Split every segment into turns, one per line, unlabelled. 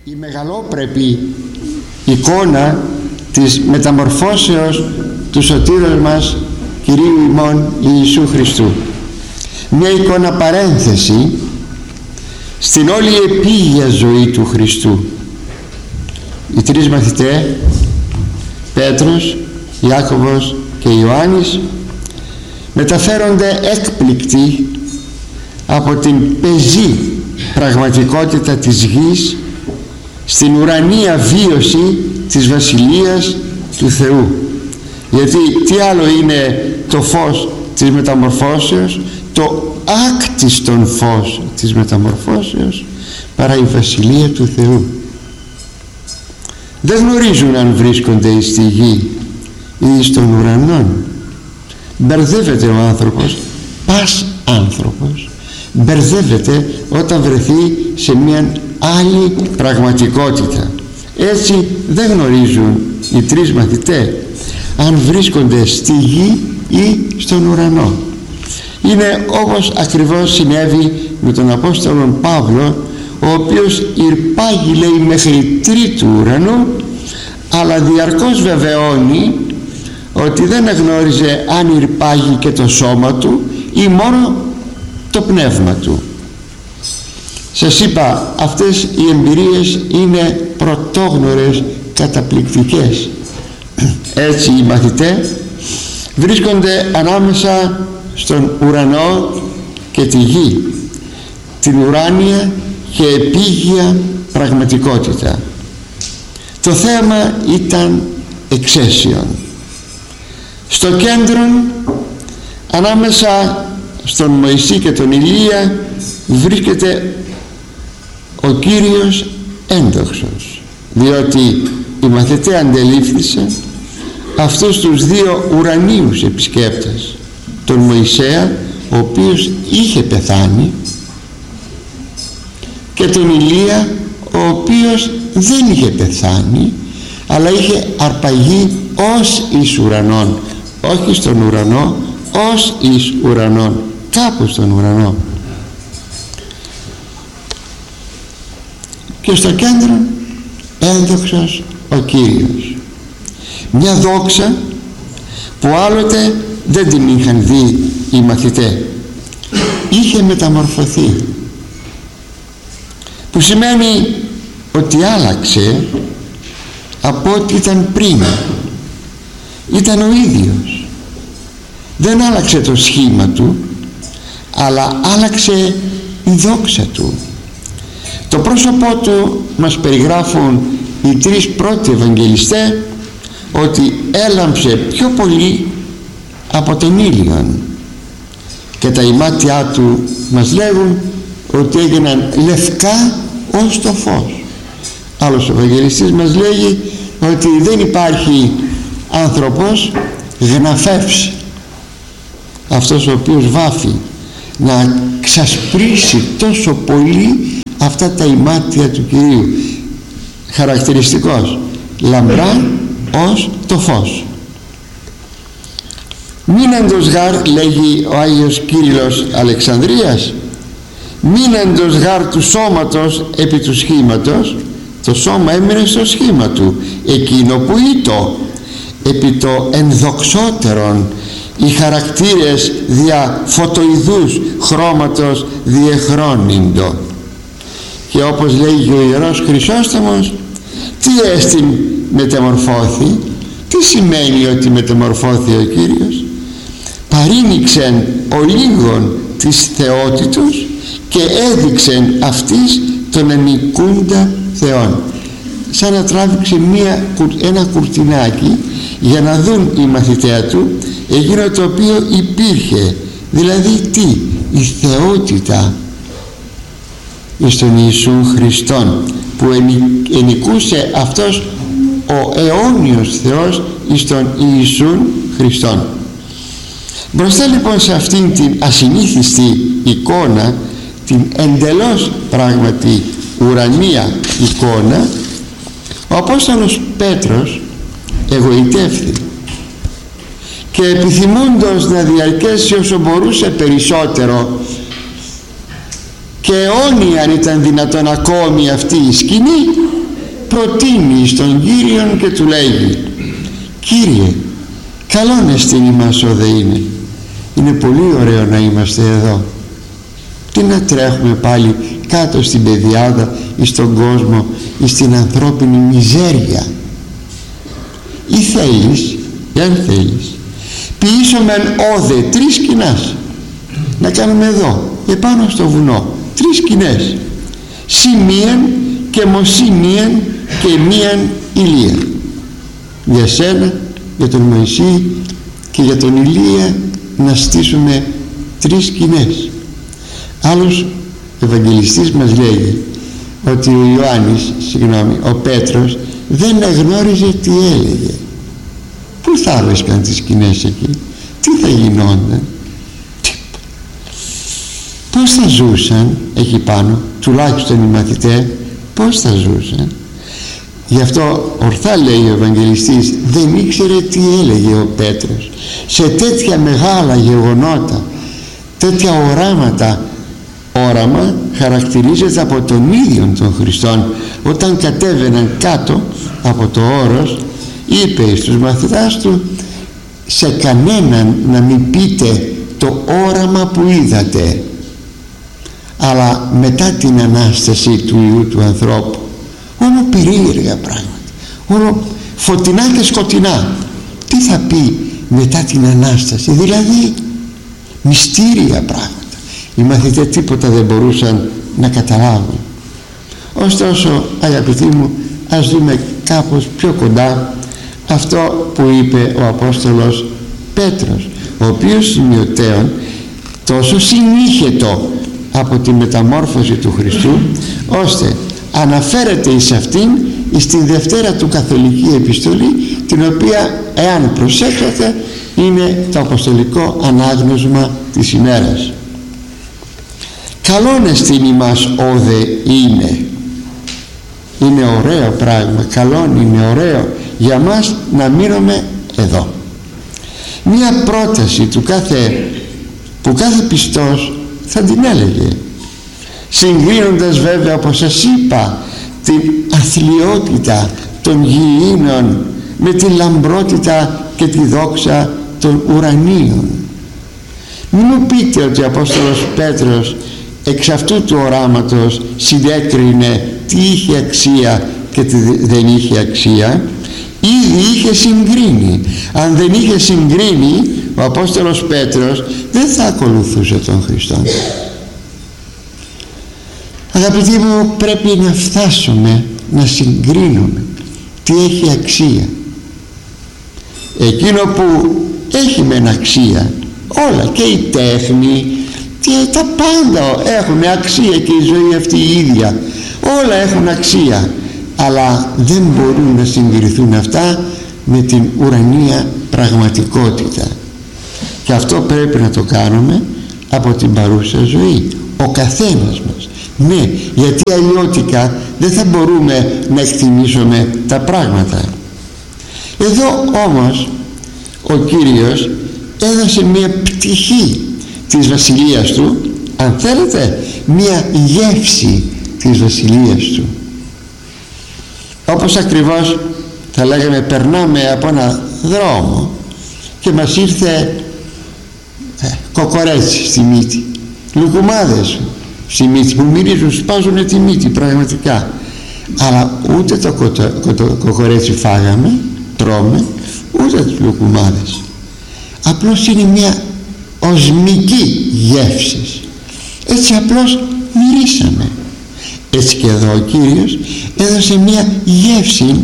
η μεγαλόπρεπη εικόνα της μεταμορφώσεως του σωτήρος μας Κυρίου ημών Ιησού Χριστού. Μια εικόνα παρένθεση στην όλη επίγεια ζωή του Χριστού. Οι τρεις μαθητές, Πέτρος, Ιάκωβος και Ιωάννης, μεταφέρονται έκπληκτοι από την πεζή πραγματικότητα της γης στην ουρανία βίωση της Βασιλείας του Θεού. Γιατί τι άλλο είναι το φως της μεταμορφώσεως, το άκτιστον φως της μεταμορφώσεως, παρά η Βασιλεία του Θεού. Δεν γνωρίζουν αν βρίσκονται στη γη ή στον ουρανό. Μπερδεύεται ο άνθρωπος, πας άνθρωπος μπερδεύεται όταν βρεθεί σε μια άλλη πραγματικότητα. Έτσι δεν γνωρίζουν οι τρεις μαθητές αν βρίσκονται στη γη ή στον ουρανό. Είναι όπως ακριβώς συνέβη με τον Απόστολο Παύλο, ο οποίος ηρπάγει, λέει, μέχρι τρίτου ουρανού, αλλά διαρκώς βεβαιώνει ότι δεν εγνώριζε αν ηρπάγει και το σώμα του ή μόνο το πνεύμα του. Σας είπα, αυτές οι εμπειρίες είναι πρωτόγνωρες, καταπληκτικές. Έτσι οι μαθητές βρίσκονται ανάμεσα στον ουρανό και τη γη, την ουράνια και επίγεια πραγματικότητα. Το θέμα ήταν εξαίσιον. Στο κέντρο, ανάμεσα στον Μωυσή και τον Ηλία, βρίσκεται ο Κύριος ένδοξος, διότι οι μαθητές αντελήφθησαν αυτούς τους δύο ουρανίους επισκέπτες, τον Μωυσέα, ο οποίος είχε πεθάνει, και τον Ηλία, ο οποίος δεν είχε πεθάνει, αλλά είχε αρπαγεί ως εις ουρανόν, όχι στον ουρανό, ως εις ουρανόν, κάπου στον ουρανό. Και στο κέντρο ένδοξος ο Κύριος, μια δόξα που άλλοτε δεν την είχαν δει οι μαθητές. Είχε μεταμορφωθεί, που σημαίνει ότι άλλαξε από ό,τι ήταν πριν. Ήταν ο ίδιος, δεν άλλαξε το σχήμα του, αλλά άλλαξε η δόξα του. Το πρόσωπό του μας περιγράφουν οι τρεις πρώτοι Ευαγγελιστές ότι έλαμψε πιο πολύ από τον ήλιον, και τα ημάτια του μας λέγουν ότι έγιναν λευκά ως το φως. Άλλος Ευαγγελιστής μας λέγει ότι δεν υπάρχει άνθρωπος γναφεύσει, αυτός ο οποίος βάφει, να ξασπρίσει τόσο πολύ αυτά τα ημάτια του Κυρίου. Χαρακτηριστικός, λαμπρά ως το φως. Μείναντος γάρ, λέγει ο Άγιος Κύριλλος Αλεξανδρίας, μείναντος γάρ του σώματος επί του σχήματος, το σώμα έμεινε στο σχήμα του, εκείνο που ήτο επί το ενδοξότερον, οι χαρακτήρες δια φωτοειδούς χρώματος διεχρόνιντο. Και όπως λέγει ο Ιερός Χρυσόστομος, τι έστιν μεταμορφώθη, τι σημαίνει ότι μεταμορφώθη ο Κύριος? Παρήνυξεν ο λίγον της θεότητος και έδειξεν αυτής τον ενικούντα Θεόν. Σαν να τράβηξε ένα κουρτινάκι για να δουν οι μαθητές του εκείνο το οποίο υπήρχε, δηλαδή τι? Η θεότητα εις τον Ιησούν Χριστόν, που ενικούσε αυτός ο αιώνιος Θεός εις τον Ιησούν Χριστόν. Μπροστά λοιπόν σε αυτήν την ασυνήθιστη εικόνα, την εντελώς πράγματι ουρανία εικόνα, ο Απόστολος Πέτρος εγωιτεύθη και επιθυμώντας να διαρκέσει όσο μπορούσε περισσότερο, και αιώνια αν ήταν δυνατόν ακόμη αυτή η σκηνή, προτείνει στον Κύριον και του λέγει: Κύριε, καλόν εστίν ημάς ο δε είναι. Είναι πολύ ωραίο να είμαστε εδώ. Τι να τρέχουμε πάλι κάτω στην πεδιάδα ή στον κόσμο ή στην ανθρώπινη μιζέρια? Ή θέλεις, εάν θέλεις, ποιήσομεν όδε 3 σκηνάς να κάνουμε εδώ επάνω στο βουνό 3 σκηνές, σημείαν και μοσήμιαν και μίαν ηλία, για σένα, για τον Μωυσή και για τον Ηλία, να στήσουμε 3 σκηνές. Άλλος Ευαγγελιστής μας λέγει ότι ο Πέτρος δεν εγνώριζε τι έλεγε. Πού θα βρίσκαν τις σκηνές εκεί, τι θα γινόταν, πώς θα ζούσαν εκεί πάνω, τουλάχιστον οι μαθητές πώς θα ζούσαν? Γι' αυτό ορθά λέει ο Ευαγγελιστής, δεν ήξερε τι έλεγε ο Πέτρος. Σε τέτοια μεγάλα γεγονότα, τέτοια οράματα, όραμα χαρακτηρίζεται από τον ίδιο τον Χριστόν. Όταν κατέβαιναν κάτω από το όρος, είπε στους μαθητάς του: σε κανέναν να μην πείτε το όραμα που είδατε, αλλά μετά την Ανάσταση του Υιού του ανθρώπου. Όλο περίεργα πράγματα, όλο φωτεινά και σκοτεινά. Τι θα πει μετά την Ανάσταση? Δηλαδή μυστήρια πράγματα. Οι μαθητές τίποτα δεν μπορούσαν να καταλάβουν. Ωστόσο, αγαπητοί μου, ας δούμε κάπως πιο κοντά αυτό που είπε ο Απόστολος Πέτρος, ο οποίος σημειωτέων τόσο συνήχετο από τη μεταμόρφωση του Χριστού, ώστε αναφέρεται εις αυτήν στην Δευτέρα του Καθολική Επιστολή, την οποία, εάν προσέξετε, είναι το αποστολικό ανάγνωσμα της ημέρας. Καλόν εστίν ημάς όδε είναι. Είναι ωραίο πράγμα, καλόν, είναι ωραίο για μας να μείνουμε εδώ. Μία πρόταση που κάθε πιστός θα την έλεγε, συγκρίνοντας βέβαια, όπως σας είπα, την αθλιότητα των γηίνων με τη λαμπρότητα και τη δόξα των ουρανίων. Μην μου πείτε ότι ο Απόστολος Πέτρος εξ αυτού του οράματος συνέκρινε τι είχε αξία και τι δεν είχε αξία. Ήδη είχε συγκρίνει. Αν δεν είχε συγκρίνει, ο Απόστολος Πέτρος δεν θα ακολουθούσε τον Χριστό. Αγαπητοί μου, πρέπει να φτάσουμε να συγκρίνουμε τι έχει αξία. Εκείνο που έχει μεν αξία, όλα, και η τέχνη και τα πάντα έχουν αξία, και η ζωή αυτή η ίδια, όλα έχουν αξία, αλλά δεν μπορούν να συγκριθούν αυτά με την ουρανία πραγματικότητα. Και αυτό πρέπει να το κάνουμε από την παρούσα ζωή, ο καθένας μας. Ναι, γιατί αλλιώτικα δεν θα μπορούμε να εκτιμήσουμε τα πράγματα. Εδώ όμως ο Κύριος έδωσε μια πτυχή της βασιλείας του, αν θέλετε μια γεύση της βασιλείας του. Όπως ακριβώς θα λέγαμε, περνάμε από ένα δρόμο και μας ήρθε κοκορέτσι στη μύτη, λουκουμάδες στη μύτη που μυρίζουν, σπάζουν τη μύτη πραγματικά, αλλά ούτε το κοκορέτσι φάγαμε, τρώμε, ούτε τις λουκουμάδες. Απλώς είναι μια οσμική γεύση, έτσι απλώς μυρίσαμε. Έτσι και εδώ ο Κύριος έδωσε μια γεύση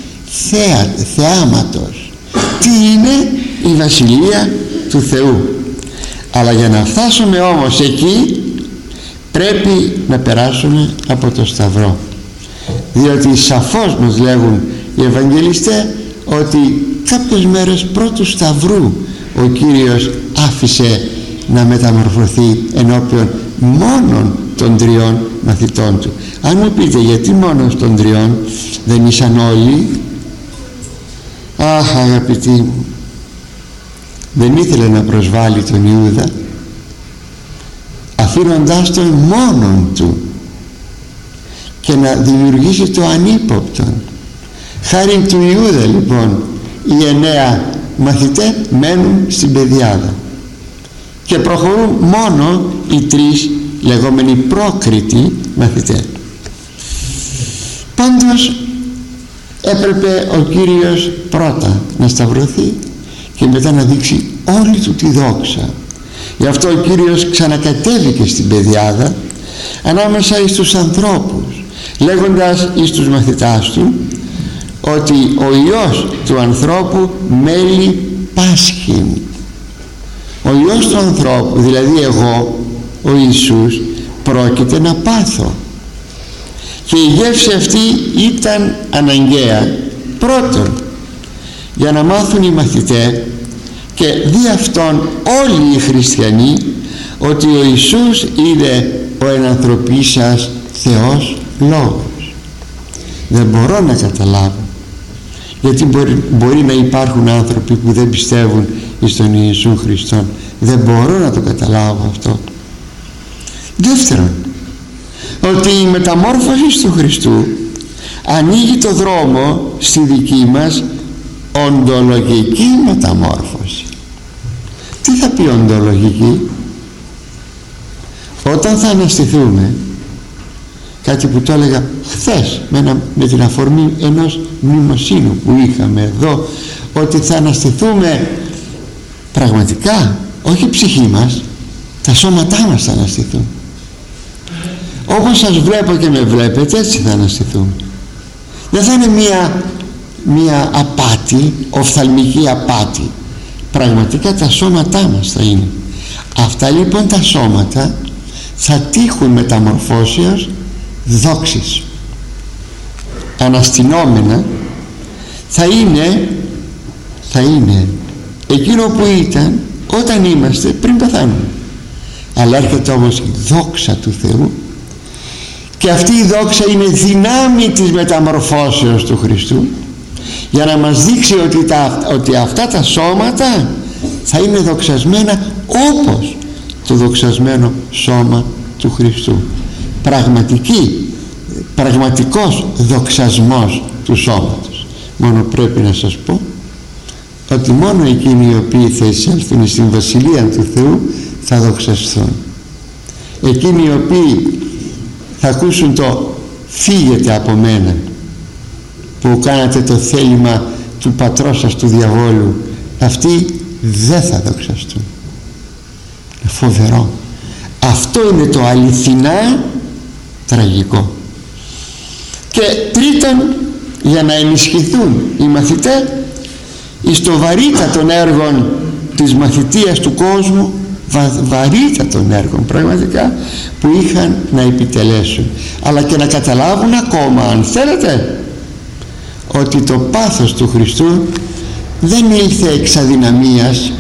θεάματος. Τι είναι η βασιλεία του Θεού? Αλλά για να φτάσουμε όμως εκεί, πρέπει να περάσουμε από το Σταυρό, διότι σαφώς μας λέγουν οι Ευαγγελιστές ότι κάποιες μέρες πρώτου Σταυρού ο Κύριος άφησε να μεταμορφωθεί ενώπιον μόνον των 3 μαθητών του. Αν μου πείτε γιατί μόνο των 3, δεν ήσαν όλοι? Αχ, αγαπητοί μου, δεν ήθελε να προσβάλλει τον Ιούδα, αφήνοντάς τον μόνον του, και να δημιουργήσει το ανύποπτο. Χάρη του Ιούδα λοιπόν οι 9 μαθητές μένουν στην πεδιάδα και προχωρούν μόνο οι 3 λεγόμενοι πρόκριτοι μαθητές. Πάντως έπρεπε ο Κύριος πρώτα να σταυρωθεί και μετά να δείξει όλη του τη δόξα. Γι' αυτό ο Κύριος ξανακατέβηκε στην πεδιάδα ανάμεσα εις τους ανθρώπους, λέγοντας εις τους μαθητάς του ότι ο Υιός του ανθρώπου μέλει πάσχην. Ο Υιός του ανθρώπου, δηλαδή εγώ, ο Ιησούς, πρόκειται να πάθω. Και η γεύση αυτή ήταν αναγκαία πρώτον για να μάθουν οι μαθητές και δι' αυτόν όλοι οι χριστιανοί ότι ο Ιησούς είναι ο ενανθρωπίσας Θεός Λόγος. Δεν μπορώ να καταλάβω γιατί μπορεί να υπάρχουν άνθρωποι που δεν πιστεύουν στον Ιησού Χριστόν. Δεν μπορώ να το καταλάβω αυτό. Δεύτερον, ότι η μεταμόρφωση του Χριστού ανοίγει το δρόμο στη δική μας οντολογική μεταμόρφωση. Τι θα πει οντολογική? Όταν θα αναστηθούμε, κάτι που το έλεγα χθες με την αφορμή ενός μνημοσύνου που είχαμε εδώ, ότι θα αναστηθούμε πραγματικά, όχι η ψυχή μας, τα σώματά μας θα αναστηθούν. Όπως σας βλέπω και με βλέπετε, έτσι θα αναστηθούμε. Δεν θα είναι μία απάτη, οφθαλμική απάτη. Πραγματικά τα σώματά μας θα είναι. Αυτά λοιπόν τα σώματα θα τύχουν μεταμορφώσεως δόξης. Αναστηνόμενα θα είναι εκείνο που ήταν όταν είμαστε πριν πεθάνουμε. Αλλά έρχεται όμως η δόξα του Θεού και αυτή η δόξα είναι δυνάμει της μεταμορφώσεως του Χριστού για να μας δείξει ότι αυτά τα σώματα θα είναι δοξασμένα όπως το δοξασμένο σώμα του Χριστού. Πραγματικός δοξασμός του σώματος. Μόνο πρέπει να σας πω ότι μόνο εκείνοι οι οποίοι θα εισέλθουν στην Βασιλεία του Θεού θα δοξαστούν. Εκείνοι οι οποίοι θα ακούσουν το «φύγετε από μένα» που κάνατε το θέλημα του πατρός σας του διαβόλου, αυτοί δεν θα δοξαστούν. Είναι φοβερό. Αυτό είναι το αληθινά τραγικό. Και τρίτον, για να ενισχυθούν οι μαθητές εις το βαρύτατον έργων της μαθητείας του κόσμου, βαρύτατων έργων πραγματικά που είχαν να επιτελέσουν, αλλά και να καταλάβουν ακόμα, αν θέλετε, ότι το πάθος του Χριστού δεν ήλθε εξ αδυναμίας,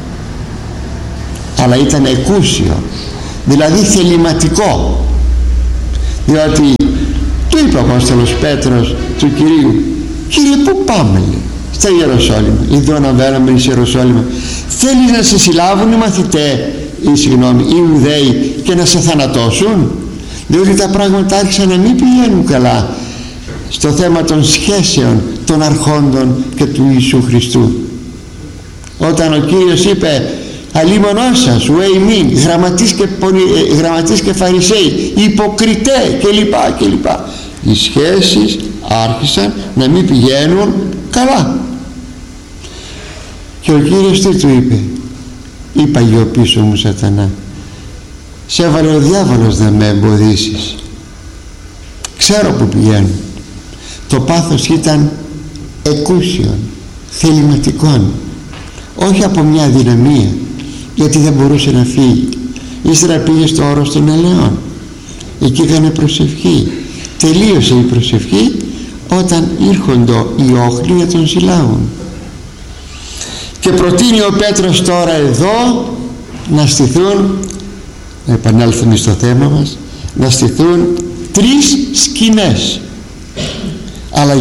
αλλά ήταν εκούσιο, δηλαδή θεληματικό. Διότι του είπε ο Απόστολος Πέτρος του Κυρίου: «Κύριε, πού πάμε?» «Στα Ιεροσόλυμα». «Ιδού αναβαίναμε εις Ιεροσόλυμα». «Θέλεις να σε συλλάβουν οι μαθητές, οι Ιουδαίοι, και να σε θανατώσουν?» Διότι τα πράγματα άρχισαν να μην πηγαίνουν καλά στο θέμα των σχέσεων των αρχόντων και του Ιησού Χριστού. Όταν ο Κύριος είπε: «Αλίμονός σας, ουέι γραμματείς και φαρισαίοι, υποκριτέ» κλπ. Οι σχέσεις άρχισαν να μην πηγαίνουν καλά. Και ο Κύριος τι του είπε? «Είπα γιο πίσω μου Σατανά, σε έβαλε ο διάβολος να με εμποδίσεις. Ξέρω που πηγαίνω». Το πάθος ήταν εκούσιον, θεληματικών, όχι από μια αδυναμία, γιατί δεν μπορούσε να φύγει. Ύστερα πήγε στο όρος των ελαιών, εκεί έκανε προσευχή. Τελείωσε η προσευχή όταν ήρχοντο οι όχλοι να τον συλλάβουν. Και προτείνει ο Πέτρος τώρα εδώ να στηθούν, να επανέλθουμε στο θέμα μας, να στηθούν 3 σκηνές. Αλλά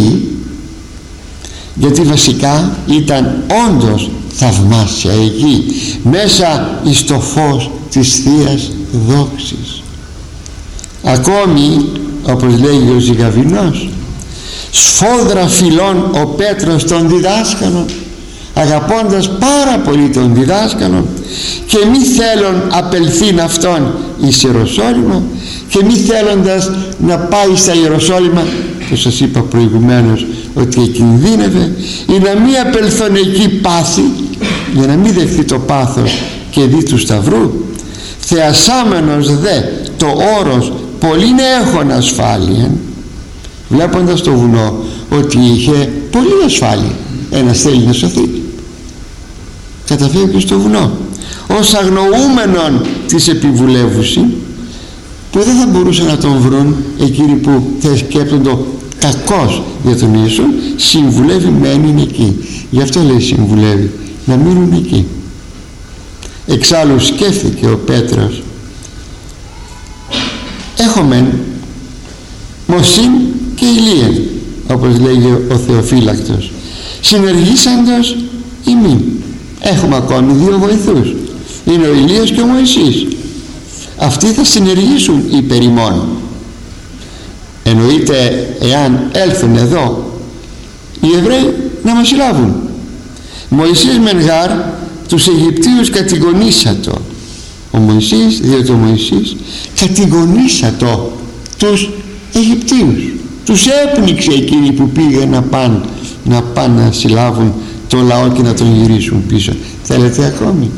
γιατί βασικά ήταν όντως θαυμάσια εκεί, μέσα εις το φως της Θείας δόξης. Ακόμη όπως λέγει ο Ζυγαβινός, σφόδρα φιλών ο Πέτρος των διδάσκαλων, αγαπώντας πάρα πολύ τον διδάσκαλο, και μη θέλον απελθήν αυτόν εις Ιεροσόλυμα, και μη θέλοντας να πάει στα Ιεροσόλυμα, που σας είπα προηγουμένως ότι εκινδύνευε, ή να μην απελθόν εκεί πάθη, για να μην δεχθεί το πάθος και δει του σταυρού. Θεασάμενος δε το όρος πολλήν έχων ασφάλεια, βλέποντας το βουνό ότι είχε πολύ ασφάλεια, ένας θέλει να σωθεί, καταφύγει στο βουνό, ως αγνοούμενον της επιβουλεύουση, που δεν θα μπορούσαν να τον βρουν εκείνοι που θα σκέπτονται κακός για τον Ιησού. Συμβουλεύει μένουν εκεί, γι' αυτό λέει συμβουλεύει να μείνουν εκεί. Εξάλλου σκέφτηκε ο Πέτρος, έχομεν Μωσήν και Ηλίαν, όπως λέγει ο Θεοφύλακτος, συνεργήσαντος ημίν. Έχουμε ακόμη δύο βοηθούς, είναι ο Ηλίας και ο Μωυσής. Αυτοί θα συνεργήσουν υπέρ ημών. Εννοείται εάν έλθουν εδώ οι Εβραίοι να μας συλλάβουν. Μωυσής μεν γάρ τους Αιγυπτίους κατηγονήσατο. Ο Μωυσής, διότι ο Μωυσής κατηγονήσατο τους Αιγυπτίους, τους έπνιξε εκείνοι που πήγαν να πάνε να συλλάβουν το λαό και να τον γυρίσουν πίσω. Θέλετε ακόμη?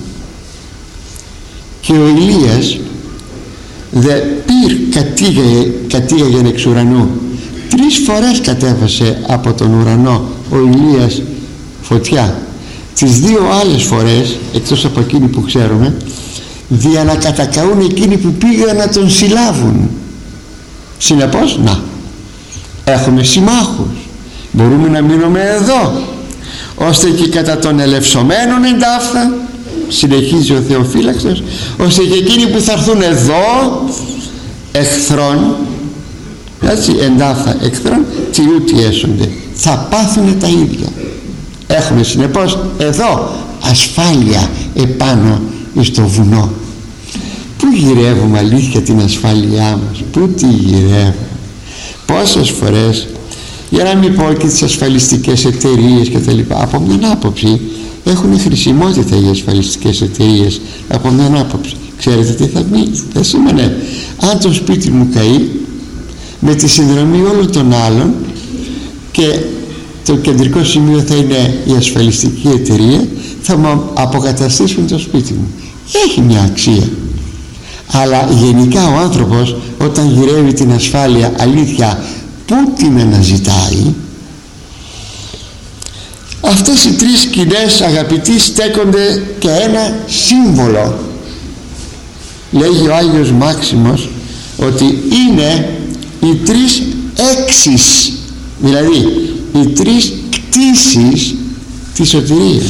Και ο Ηλίας δε πυρ κατήγαγεν εξ ουρανού. 3 φορές κατέβασε από τον ουρανό ο Ηλίας φωτιά. Τις 2 άλλες φορές, εκτός από εκείνοι που ξέρουμε, δια να κατακαούν εκείνοι που πήγαν να τον συλλάβουν. Συνεπώς, να, έχουμε συμμάχους, μπορούμε να μείνουμε εδώ, ώστε και κατά των ελευσομένων εντάφθα, συνεχίζει ο Θεοφύλακτος, ώστε και εκείνοι που θα έρθουν εδώ εχθρών, έτσι, εντάφθα εχθρών, τι ούτι έσονται, θα πάθουν τα ίδια. Έχουμε συνεπώς εδώ ασφάλεια επάνω στο βουνό. Πού γυρεύουμε αλήθεια την ασφάλειά μας? Πού τη γυρεύουμε? Πόσες φορές, για να μην πω και τις ασφαλιστικές εταιρείες και τα λοιπά, από μια άποψη έχουν χρησιμότητα οι ασφαλιστικές εταιρείες, από μια άποψη. Ξέρετε τι θα σήμαινε? Αν το σπίτι μου καεί, με τη συνδρομή όλων των άλλων, και το κεντρικό σημείο θα είναι η ασφαλιστική εταιρεία, θα μου αποκαταστήσουν το σπίτι μου. Έχει μια αξία. Αλλά γενικά ο άνθρωπος όταν γυρεύει την ασφάλεια, αλήθεια, πού την αναζητάει? Αυτές οι 3 σκηνές, αγαπητοί, στέκονται και ένα σύμβολο. Λέγει ο Άγιος Μάξιμος ότι είναι οι 3 έξεις, δηλαδή οι 3 κτήσεις της σωτηρίας.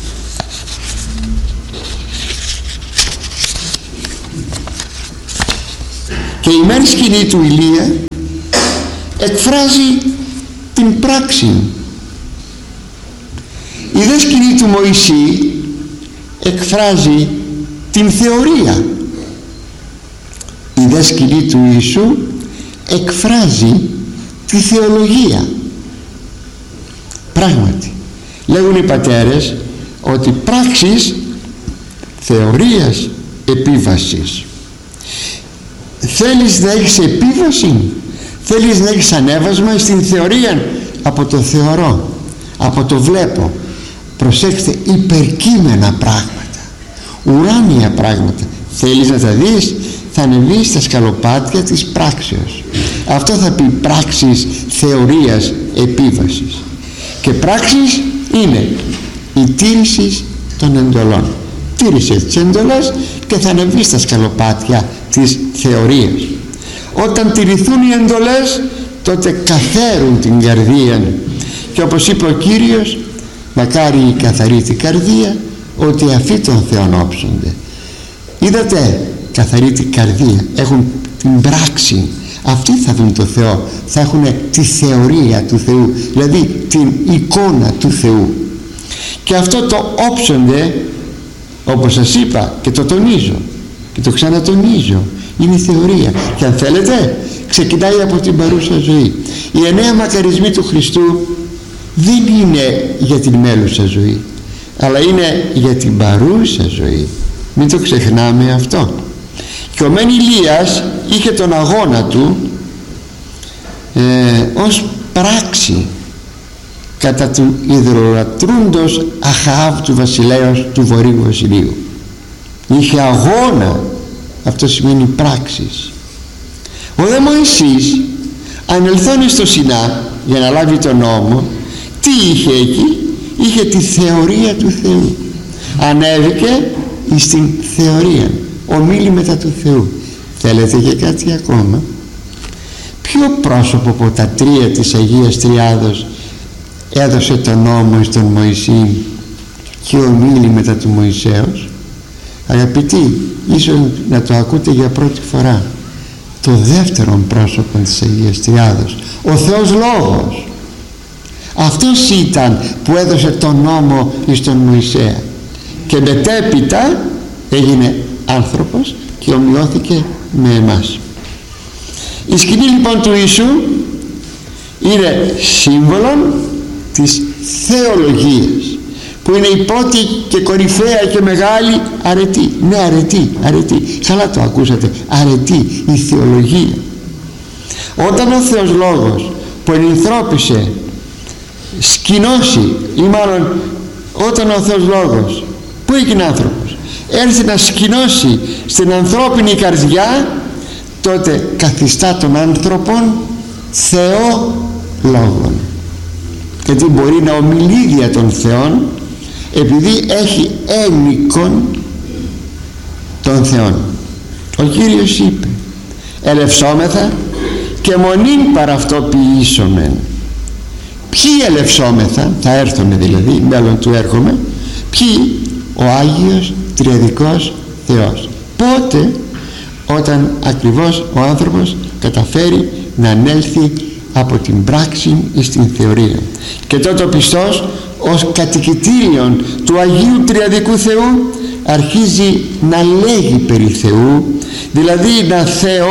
Και η μέρη σκηνή του Ηλία εκφράζει την πράξη. Η δε σκηνή του Μωυσή εκφράζει την θεωρία. Η δε σκηνή του Ιησού εκφράζει τη θεολογία. Πράγματι, λέγουν οι πατέρες ότι πράξεις θεωρίας επίβασης. Θέλεις να έχεις επίβαση, θέλεις να έχεις ανέβασμα στην θεωρία, από το θεωρώ, από το βλέπω. Προσέξτε, υπερκείμενα πράγματα, ουράνια πράγματα. Θέλεις να τα δεις, θα ανεβείς στα σκαλοπάτια της πράξεως. Αυτό θα πει πράξεις θεωρίας επίβασης. Και πράξεις είναι η τήρηση των εντολών. Τήρησε τις εντολές και θα ανεβείς στα σκαλοπάτια της θεωρίας. Όταν τηρηθούν οι εντολές, τότε καθαίρουν την καρδία. Και όπως είπε ο Κύριος, μακάρι η καθαρή την καρδία, ότι αυτοί των Θεών όψονται. Είδατε, καθαρή την καρδία, έχουν την πράξη. Αυτοί θα δουν το Θεό, θα έχουν τη θεωρία του Θεού, δηλαδή την εικόνα του Θεού. Και αυτό το όψονται, όπως σας είπα και το τονίζω και το ξανατονίζω, είναι η θεωρία. Και αν θέλετε, ξεκινάει από την παρούσα ζωή. Οι 9 μακαρισμοί του Χριστού δεν είναι για την μέλουσα ζωή, αλλά είναι για την παρούσα ζωή. Μην το ξεχνάμε αυτό. Και ο μεν Ηλίας είχε τον αγώνα του ως πράξη κατά του υδρολατρούντος Αχαάβ, του βασιλέως του Βορείου Βασιλείου. Είχε αγώνα, αυτό σημαίνει πράξεις. Ο δε Μωυσής ανελθώνει στο Σινά για να λάβει τον νόμο, τι είχε εκεί? Είχε τη θεωρία του Θεού. Ανέβηκε στην θεωρία, ομίλη μετά του Θεού. Θέλετε και κάτι ακόμα? Ποιο πρόσωπο από τα 3 της Αγίας Τριάδος έδωσε τον νόμο στον Μωυσή και ομίλη μετά του Μωυσέως? Αγαπητοί, ίσως να το ακούτε για πρώτη φορά, το δεύτερον πρόσωπο της Αγίας Τριάδος, ο Θεός Λόγος. Αυτός ήταν που έδωσε τον νόμο στον Μωυσέα και μετέπειτα έγινε άνθρωπος και ομοιώθηκε με εμάς. Η σκηνή λοιπόν του Ιησού είναι σύμβολο της θεολογίας, που είναι η πρώτη και κορυφαία και μεγάλη αρετή. Ναι, αρετή, καλά το ακούσατε, αρετή, η θεολογία. Όταν ο Θεός Λόγος που ενανθρώπισε σκηνώσει, ή μάλλον όταν ο Θεός Λόγος που έγινε άνθρωπος έρθει να σκηνώσει στην ανθρώπινη καρδιά, τότε καθιστά τον άνθρωπον Θεό Λόγον, γιατί μπορεί να ομιλεί δια των Θεών, επειδή έχει ένικον των Θεών. Ο Κύριος είπε: ελευσόμεθα και μονήν παρά αυτό ποιήσομεν. Ποιοι ελευσόμεθα? Θα έρθουμε δηλαδή, μέλλον του έρχομαι. Ποιοι? Ο Άγιος Τριαδικός Θεός. Πότε? Όταν ακριβώς ο άνθρωπος καταφέρει να ανέλθει από την πράξη στην θεωρία, και τότε ο πιστός ως κατοικητήριον του Αγίου Τριαδικού Θεού αρχίζει να λέγει περί Θεού, δηλαδή να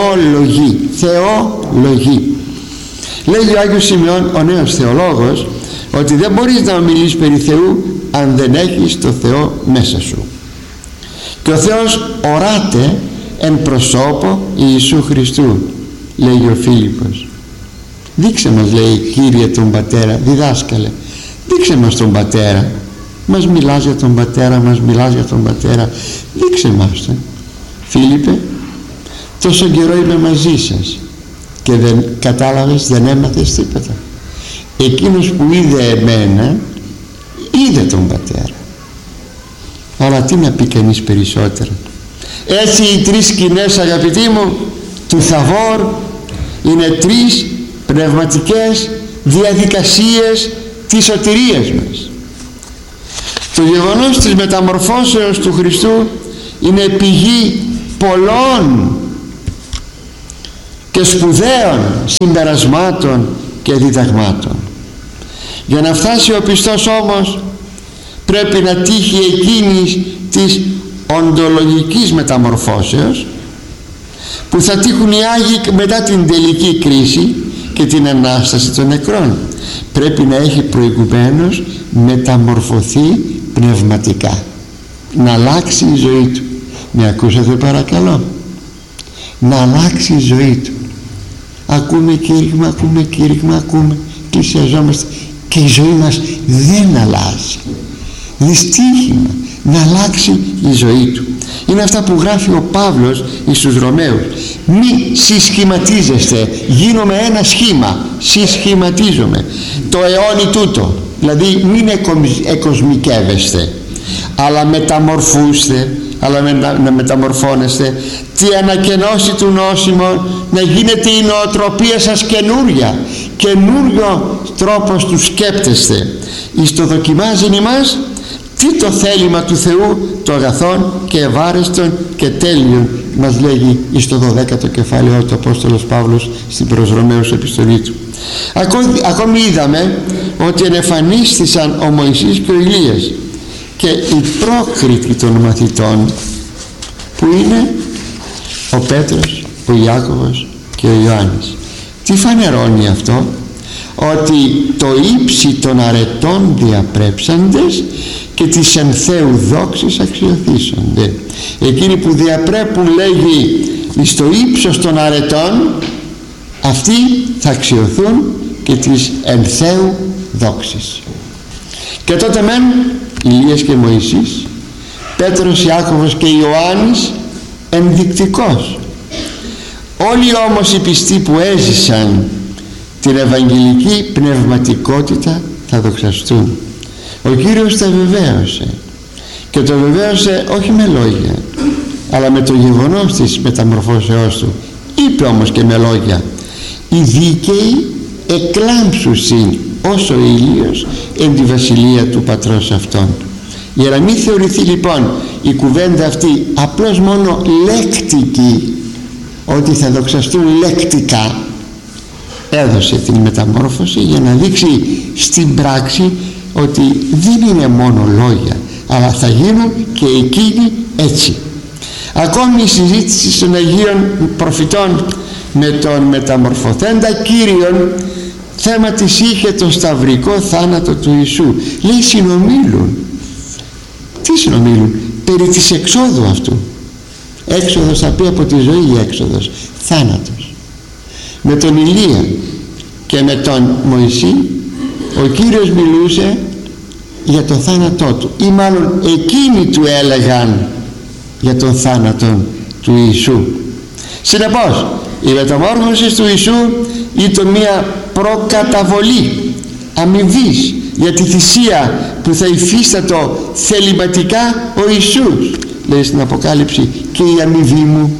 θεολογεί. Λέγει ο Άγιος Σημειών, ο νέος θεολόγος, ότι δεν μπορείς να ομιλείς περί Θεού αν δεν έχεις το Θεό μέσα σου. Και ο Θεός οράται εν προσώπο Ιησού Χριστού, λέγει ο Φίλιππος. Δείξε μας, λέει, Κύριε, τον Πατέρα, διδάσκαλε, δείξε μας τον Πατέρα. Μας μιλάς για τον Πατέρα, δείξε μας τον. Φίλιππε, τόσο καιρό είμαι μαζί σας και δεν κατάλαβες, δεν έμαθες τίποτα. Εκείνος που είδε εμένα είδε τον Πατέρα. Αλλά τι να πει κανείς περισσότερα? Έτσι οι 3 σκηνές, αγαπητοί μου, του Θαβόρ είναι 3 πνευματικές διαδικασίες της σωτηρίας μας. Το γεγονός της μεταμορφώσεως του Χριστού είναι πηγή πολλών και σπουδαίων συμπερασμάτων και διδαγμάτων. Για να φτάσει ο πιστός όμως πρέπει να τύχει εκείνης της οντολογικής μεταμορφώσεως που θα τύχουν οι Άγιοι μετά την τελική κρίση και την Ανάσταση των νεκρών. Πρέπει να έχει προηγουμένως μεταμορφωθεί πνευματικά, να αλλάξει η ζωή του. Με ακούσατε παρακαλώ? Να αλλάξει η ζωή του. Ακούμε κήρυγμα, πλησιαζόμαστε και η ζωή μας δεν αλλάζει. Δυστύχημα να αλλάξει η ζωή του. Είναι αυτά που γράφει ο Παύλος στους Ρωμαίους: μη συσχηματίζεστε, γίνομαι ένα σχήμα, συσχηματίζομαι το αιώνι τούτο, δηλαδή μην εκοσμικεύεστε, αλλά μεταμορφούστε, αλλά να μεταμορφώνεστε, τι ανακαινώσει του νόσημο, να γίνεται η νοοτροπία σας καινούριο τρόπος του σκέπτεστε, εις το δοκιμάζειν ημάς τι το θέλημα του Θεού, το αγαθόν και ευάρεστον και τέλειον, μας λέγει εις το 12ο κεφάλαιο του Απόστολος Παύλος στην προς Ρωμαίους επιστολή του. Ακόμη είδαμε ότι ενεφανίστησαν ο Μωυσής και ο Ηλίας, και οι πρόκριτοι των μαθητών που είναι ο Πέτρος, ο Ιάκωβος και ο Ιωάννης. Τι φανερώνει αυτό? Ότι το ύψη των αρετών διαπρέψαντες και της εν Θεού δόξης αξιοθήσονται. Εκείνοι που διαπρέπουν, λέγει, εις το ύψος των αρετών, αυτοί θα αξιοθούν και της εν Θεού δόξης. Και τότε μεν Ηλίας και Μωυσής, Πέτρος, Ιάκωβος και Ιωάννης ενδεικτικός. Όλοι όμως οι πιστοί που έζησαν την ευαγγελική πνευματικότητα θα δοξαστούν. Ο Κύριος τα βεβαίωσε, και το βεβαίωσε όχι με λόγια, αλλά με το γεγονός της μεταμορφώσεώς του. Είπε όμως και με λόγια: οι δίκαιοι εκλάμψουσιν όσο ο ήλιος εν τη βασιλεία του πατρός αυτών. Για να μην θεωρηθεί λοιπόν η κουβέντα αυτή απλώς μόνο λέκτικη, ότι θα δοξαστούν λέκτικα, έδωσε την μεταμόρφωση για να δείξει στην πράξη ότι δεν είναι μόνο λόγια, αλλά θα γίνουν και εκείνοι έτσι. Ακόμη η συζήτηση των Αγίων Προφητών με τον μεταμορφωθέντα Κύριον, θέμα της είχε το σταυρικό θάνατο του Ιησού. Λέει συνομίλουν. Τι συνομίλουν? Περί της εξόδου αυτού. Έξοδος θα πει από τη ζωή, η έξοδος, θάνατος. Με τον Ηλία και με τον Μωυσή ο Κύριος μιλούσε για το θάνατό του, ή μάλλον εκείνοι του έλεγαν για τον θάνατο του Ιησού. Συνεπώς η μεταμόρφωση του Ιησού ήταν μια προκαταβολή αμοιβής για τη θυσία που θα υφίστατο θεληματικά ο Ιησούς. Λέει στην Αποκάλυψη: και η αμοιβή μου,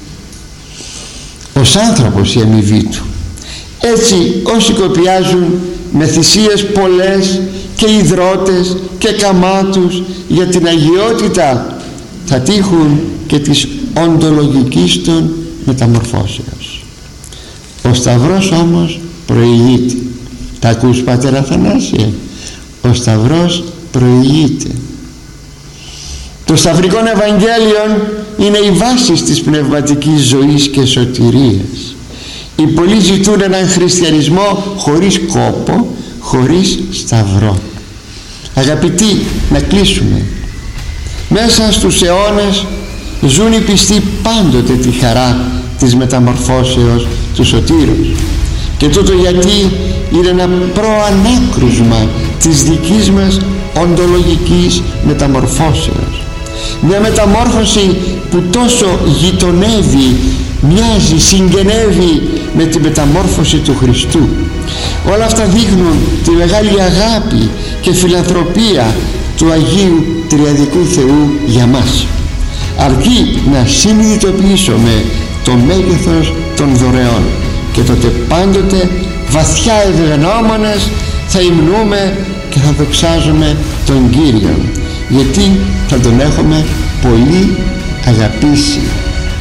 ως άνθρωπος η αμοιβή του. Έτσι όσοι κοπιάζουν με θυσίες πολλές και υδρότες και καμάτους για την αγιότητα, θα τύχουν και της οντολογικής των μεταμορφώσεως. Ο Σταυρός όμως προηγείται. Τα ακούς, Πατέρα Αθανάσιε? Ο Σταυρός προηγείται. Το Σταυρικό Ευαγγέλιο είναι η βάση της πνευματικής ζωής και σωτηρίας. Οι πολλοί ζητούν έναν χριστιανισμό χωρίς κόπο, χωρίς Σταυρό. Αγαπητοί, να κλείσουμε. Μέσα στους αιώνες ζουν οι πιστοί πάντοτε τη χαρά της μεταμορφώσεως του Σωτήρους, και τούτο γιατί είναι ένα προανάκρουσμα της δικής μας οντολογικής μεταμορφώσεως. Μια μεταμόρφωση που τόσο γειτονεύει, μοιάζει, συγγενεύει με τη μεταμόρφωση του Χριστού. Όλα αυτά δείχνουν τη μεγάλη αγάπη και φιλανθρωπία του Αγίου Τριαδικού Θεού για μας. Αρκεί να συνειδητοποιήσουμε το μέγεθος των δωρεών, και τότε πάντοτε βαθιά ευγνώμονες θα υμνούμε και θα δοξάζουμε τον Κύριον, γιατί θα τον έχουμε πολύ αγαπήσει.